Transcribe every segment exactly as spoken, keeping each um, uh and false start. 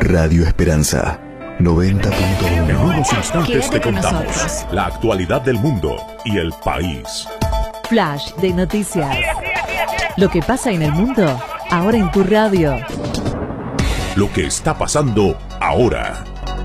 Radio Esperanza noventa punto uno. En unos instantes Quédate te con contamos nosotros. la actualidad del mundo y el país. Flash de noticias. Lo que pasa en el mundo, ahora en tu radio. Lo que está pasando ahora.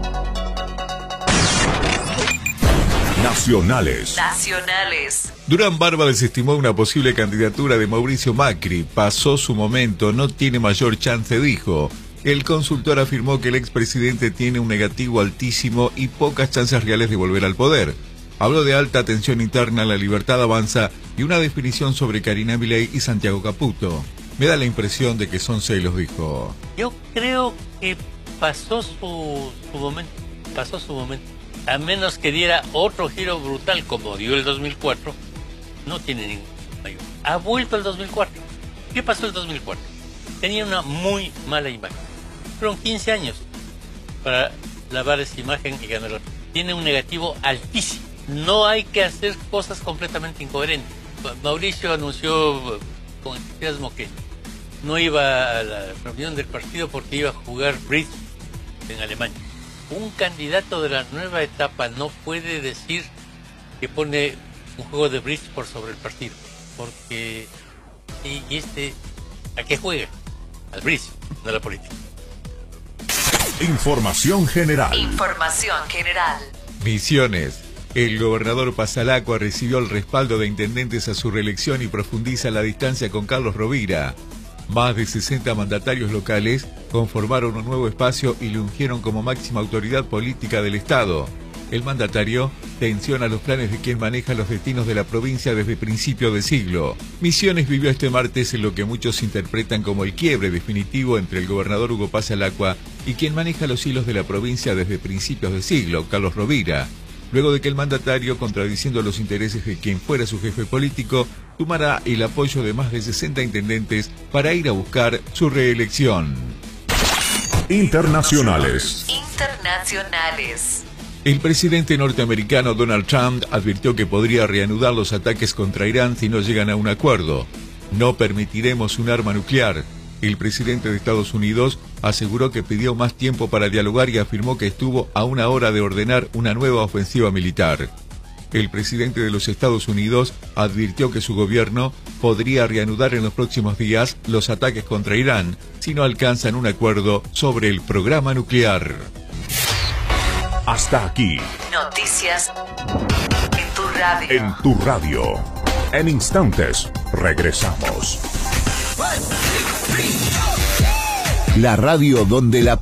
Nacionales. Nacionales. Durán Barba desestimó una posible candidatura de Mauricio Macri. Pasó su momento, no tiene mayor chance, dijo. El consultor afirmó que el expresidente tiene un negativo altísimo y pocas chances reales de volver al poder. Habló de alta tensión interna, la libertad avanza y una definición sobre Karina Milei y Santiago Caputo. Me da la impresión de que son celos, dijo. Yo creo que pasó su, su momento, pasó su momento. A menos que diera otro giro brutal como dio el dos mil cuatro, no tiene ningún mayor. Ha vuelto el dos mil cuatro. ¿Qué pasó el dos mil cuatro? Tenía una muy mala imagen. Fueron quince años para lavar esa imagen y ganar otra. Tiene un negativo altísimo. No hay que hacer cosas completamente incoherentes. Mauricio anunció con entusiasmo que no iba a la reunión del partido porque iba a jugar bridge en Alemania. Un candidato de la nueva etapa no puede decir que pone un juego de bridge por sobre el partido, porque y, y este ¿a qué juega? Al bridge, no a la política. Información general. Información general. Misiones. El gobernador Pasalacua recibió el respaldo de intendentes a su reelección y profundiza la distancia con Carlos Rovira. Más de sesenta mandatarios locales conformaron un nuevo espacio y lo ungieron como máxima autoridad política del Estado. El mandatario tensiona los planes de quien maneja los destinos de la provincia desde principio de siglo. Misiones vivió este martes en lo que muchos interpretan como el quiebre definitivo entre el gobernador Hugo Pasalacua y quien maneja los hilos de la provincia desde principios de siglo, Carlos Rovira. Luego de que el mandatario, contradiciendo los intereses de quien fuera su jefe político, tomara el apoyo de más de sesenta intendentes para ir a buscar su reelección. Internacionales. Internacionales. El presidente norteamericano Donald Trump advirtió que podría reanudar los ataques contra Irán si no llegan a un acuerdo. No permitiremos un arma nuclear. El presidente de Estados Unidos aseguró que pidió más tiempo para dialogar y afirmó que estuvo a una hora de ordenar una nueva ofensiva militar. El presidente de los Estados Unidos advirtió que su gobierno podría reanudar en los próximos días los ataques contra Irán si no alcanzan un acuerdo sobre el programa nuclear. Hasta aquí. Noticias en tu radio. En tu radio. En instantes, regresamos. La radio donde la